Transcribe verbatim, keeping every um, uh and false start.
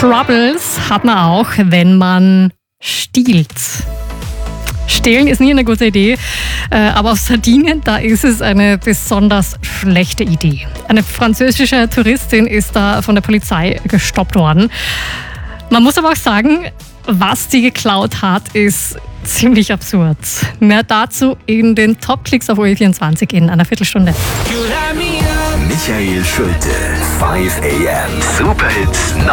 Troubles hat man auch, wenn man stiehlt. Stehlen ist nie eine gute Idee, aber auf Sardinien, da ist es eine besonders schlechte Idee. Eine französische Touristin ist da von der Polizei gestoppt worden. Man muss aber auch sagen, was die geklaut hat, ist ziemlich absurd. Mehr dazu in den Top-Klicks auf O E vierundzwanzig in einer Viertelstunde. Michael Schulte, five a m. Superhits